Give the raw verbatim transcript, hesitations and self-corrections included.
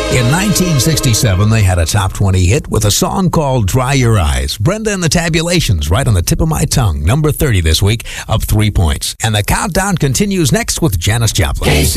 In nineteen sixty-seven, they had a top twenty hit with a song called Dry Your Eyes. Brenda and the Tabulations, right on the tip of my tongue. Number thirty this week, up three points. And the countdown continues next with Janis Joplin.